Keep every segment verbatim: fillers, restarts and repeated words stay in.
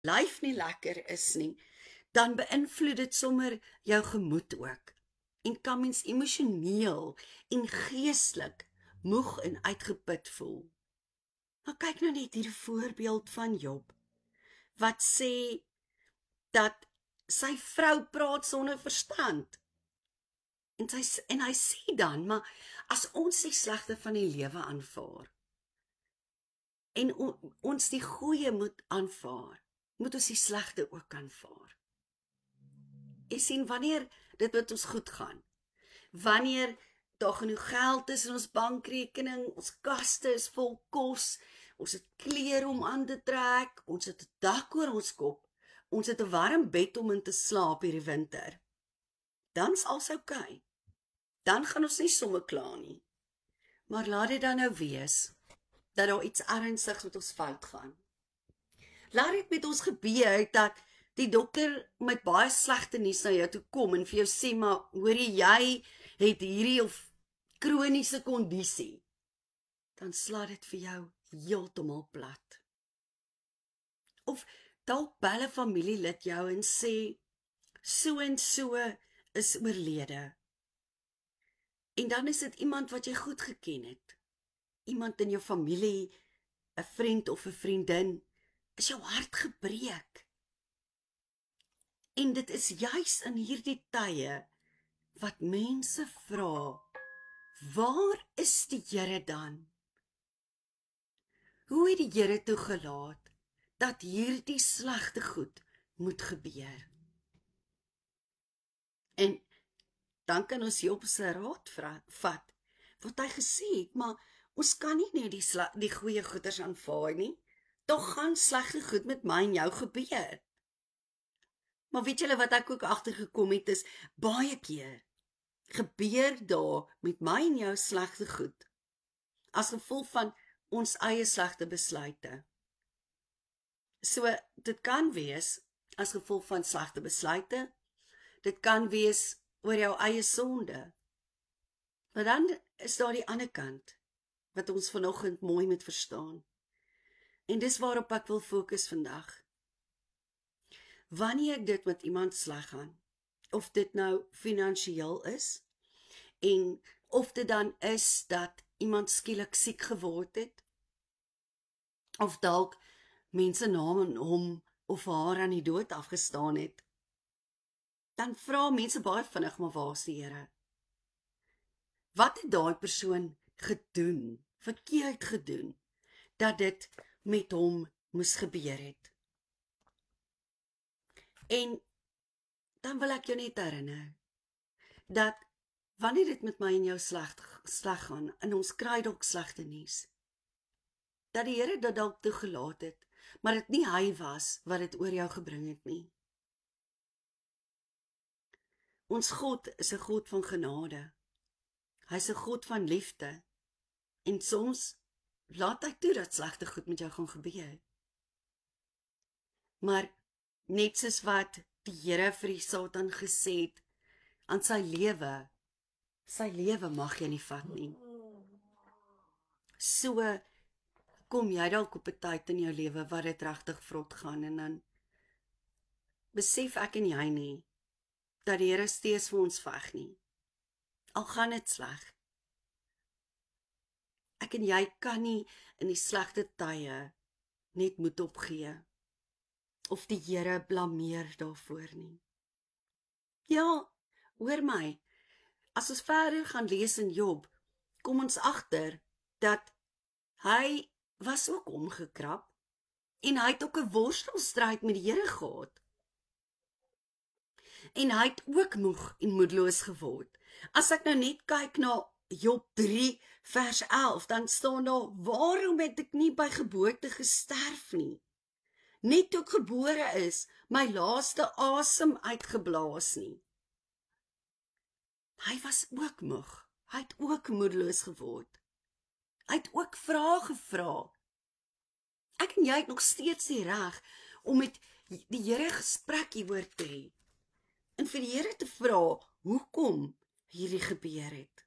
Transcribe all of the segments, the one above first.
lyf nie lekker is nie, dan beïnvloed dit sommer jou gemoed ook. En kan mens emosioneel en geestelik moeg en uitgeput voel. Maar kyk nou net hierdie voorbeeld van Job, wat sê dat sy vrou praat sonder verstand. En, sy, en hy sê dan, maar as ons die slegte van die lewe aanvaar, en on, ons die goeie moet aanvaar, moet ons die slegte ook aanvaar. Jy sien, wanneer dit met ons goed gaan, wanneer daar genoeg geld is in ons bankrekening, ons kaste is vol kos, ons het klere om aan te trek, ons het 'n dak oor ons kop, ons het 'n warm bed om in te slaap hierdie winter, dan's alles oukei. Dan gaan ons nie sommer kla nie. Maar laat dit dan nou wees, dat daar iets ernstigs met ons fout gaan. Laat dit met ons gebeur, dat die dokter met baie slegte nuus na jou toe kom, en vir jou sê, maar hoorie, jy het hierdie of kroniese kondisie, dan slaat dit vir jou heeltemal plat. Of dalk bel 'n familielid jou en sê, so en so is oorlede. En dan is dit iemand wat jy goed geken het. Iemand in jou familie, 'n vriend of 'n vriendin, is jou hart gebreek. En dit is juis in hierdie tye wat mense vra, waar is die Here dan? Hoe het die Here toegelaat dat hierdie slegte goed moet gebeur? En dan kan ons Job se raad vat, wat hy gesê het, maar ons kan nie net die, die goeie goeders aanvaar nie, tog gaan slegte goed met my en jou gebeur. Maar weet julle wat ek ook agtergekom het is, baie keer gebeur daar met my en jou slegte goed, as gevolg van ons eie slegte besluite. So, dit kan wees, as gevolg van slegte besluite, dit kan wees oor jou eie sonde. Maar dan is daar die ander kant, wat ons vanoggend mooi moet verstaan. En dis waarop ek wil fokus vandag. Wanneer dit met iemand sleg gaan, of dit nou finansiëel is, en of dit dan is dat iemand skielik siek geword het, of dalk mense naam hom of haar aan die dood afgestaan het, dan vra mense baie vinnig, maar waar is die Here? Wat het daai persoon gedoen, verkeerd gedoen, dat dit met hom moes gebeur het? En dan wil ek jou net herinner, dat wanneer dit met my en jou sleg, sleg gaan, en ons kry dalk slegte nuus, dat die Here dit dalk toegelaat het, maar dit nie hy was wat dit oor jou gebring het nie. Ons God is 'n God van genade. Hy is 'n God van liefde. En soms laat hy toe dat slegte goed met jou gaan gebeur. Maar net soos wat die Here vir die Satan gesê het, aan sy lewe, sy lewe mag jy nie vat nie. So kom jy dalk op 'n tyd in jou lewe waar dit regtig vrot gaan, en dan besef ek en jy nie, dat die Here steeds vir ons veg nie. Al gaan dit sleg. Ek en jy kan nie in die slegte tye net moed opgee, of die Here blameer daarvoor nie. Ja, hoor my, as ons verder gaan lees in Job, kom ons agter, dat hy was ook omgekrap, en hy het ook 'n worstelstryd met die Here gehad. En hy het ook moeg en moedeloos geword. As ek nou net kyk na Job drie vers elf, dan staan daar, waarom het ek nie by geboorte gesterf nie? Net toe ek gebore is, my laaste asem uitgeblaas nie. Hy was ook moeg, hy het ook moedeloos geword. Hy het ook vrae gevra. Ek en jy het nog steeds die reg om met die Here gesprek hieroor te hê, en vir die Here te vra, hoekom hierdie gebeur het.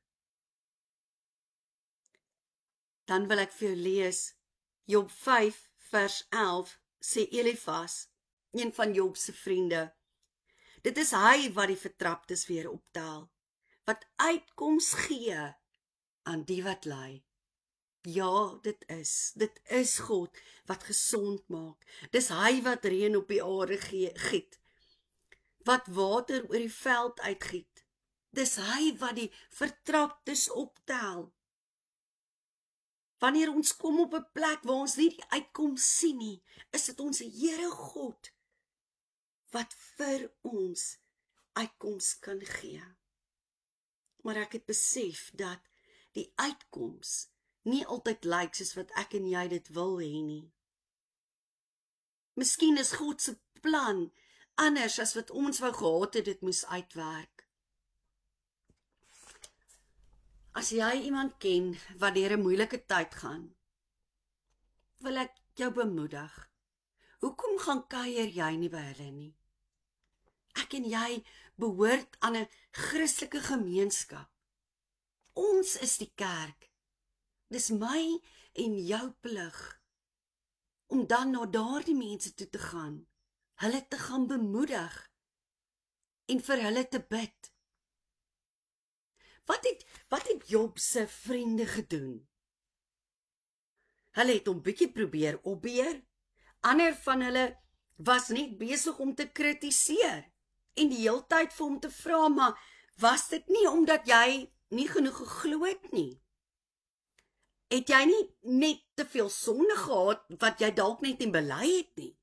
Dan wil ek vir jou lees, Job vyf vers elf, sê Elifas, een van Job se vriende. Dit is hy wat die vertraptes weer optel, wat uitkoms gee aan die wat ly. Ja, dit is, dit is God wat gesond maak. Dis hy wat reën op die aarde giet, wat water oor die veld uitgiet. Dis hy wat die vertraptes optel. Wanneer ons kom op 'n plek waar ons nie die uitkoms sien nie, is dit ons Here God wat vir ons uitkoms kan gee. Maar ek het besef dat die uitkoms nie altyd lyk soos wat ek en jy dit wil hê nie. Miskien is God se plan anders as wat ons wou gehad het dit moes uitwerk. As jy iemand ken wat deur 'n moeilike tyd gaan, wil ek jou bemoedig. Hoekom gaan kuier jy nie by hulle nie? Ek en jy behoort aan 'n Christelike gemeenskap. Ons is die kerk. Dis my en jou plig om dan na daardie mense toe te gaan, hulle te gaan bemoedig en vir hulle te bid. Wat het, wat het Job se vriende gedoen? Hulle het hom bietjie probeer opbeer. Ander van hulle was net besig om te kritiseer en die heeltyd vir hom te vra, maar was dit nie omdat jy nie genoeg geglo het nie? Het jy nie net te veel sonde gehad wat jy dalk net nie bely het nie?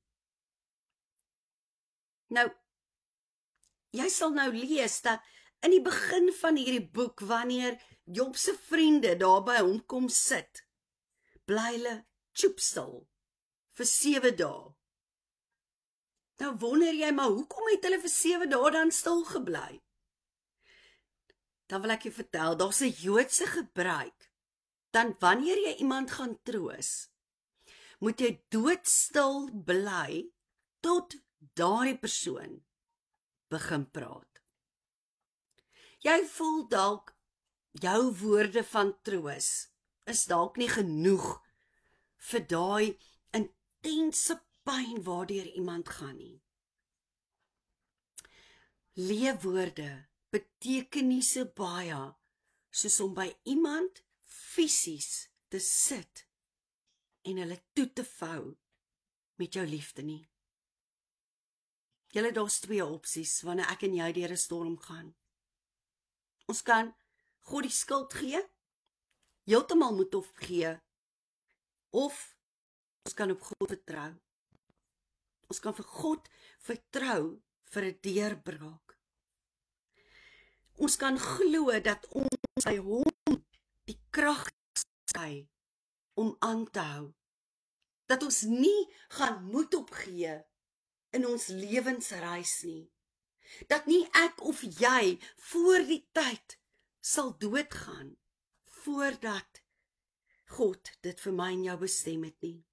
Nou, jy sal nou lees dat in die begin van hierdie boek, wanneer Job se vriende daar by hom kom sit, bly hulle choopstil vir sewe dae. Nou wonder jy, maar hoekom het hulle vir sewe dae dan stil gebly? Dan wil ek jou vertel, daar's 'n Joodse gebruik. Dan wanneer jy iemand gaan troos, moet jy doodstil bly tot daardie persoon begin praat. Jy voel dalk jou woorde van troos is dalk nie genoeg vir daai intense pyn waardeur iemand gaan nie. Leefwoorde beteken nie so baie soos om by iemand fisies te sit en hulle toe te vou met jou liefde nie. Julle, daar's twee opsies wanneer ek en jy deur 'n storm gaan. Ons kan God die skuld gee, heeltemal moet opgee, of ons kan op God vertrou. Ons kan vir God vertrou vir 'n deurbraak. Ons kan glo dat ons by hom die krag kry om aan te hou. Dat ons nie gaan moed opgee in ons lewensreis nie. Dat nie ek of jy voor die tyd sal doodgaan voordat God dit vir my en jou bestem het nie.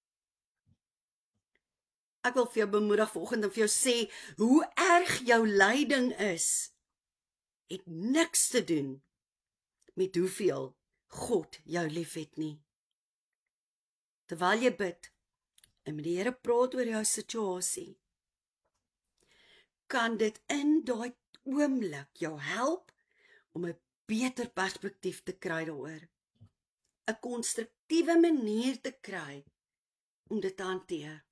Ek wil vir jou bemoedig vanoggend en vir jou sê hoe erg jou lyding is, het niks te doen met hoeveel God jou liefhet nie. Terwyl jy bid en met die Here praat oor jou situasie, kan dit in daai oomblik jou help om 'n beter perspektief te kry daaroor, 'n konstruktiewe manier te kry om dit te hanteer.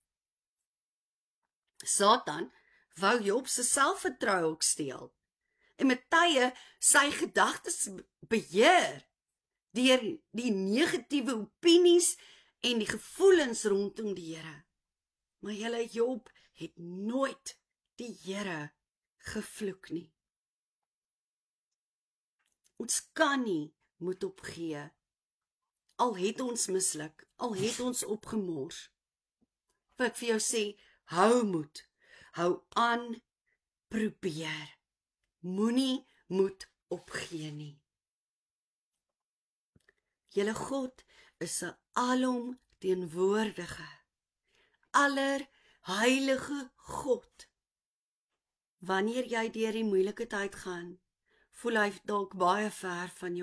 Satan wou Job se selfvertroue ook steel en met tye sy gedagtes beheer deur die negatiewe opinies en die gevoelens rondom die Here. Maar julle, Job het nooit die Here gevloek nie. Ons kan nie moed opgee, al het ons misluk, al het ons opgemors. Wat ek vir jou sê, hou moed, hou aan, probeer, moenie moed opgee nie. Julle God is 'n alomteenwoordige, allerheilige God. Wanneer jy deur die moeilike tyd gaan, voel hy dalk baie ver van jou